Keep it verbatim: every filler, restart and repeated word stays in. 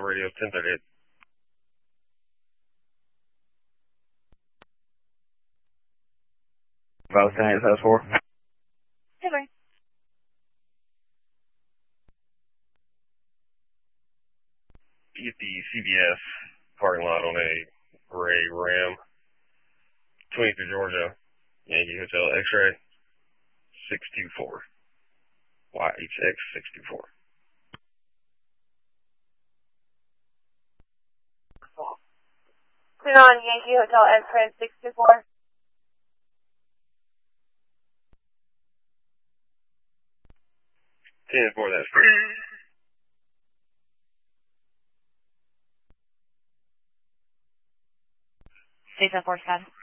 Delta Radio ten thirty-eight. Five ten eight seven four. Hey, Mary. Be at the C B S parking lot on a gray Ram, twenty-two Georgia, Yankee Hotel X-ray, six two four. Y H X six two four. Turn on Yankee Hotel X-ray six two four. ten four, that's free. Station four seven.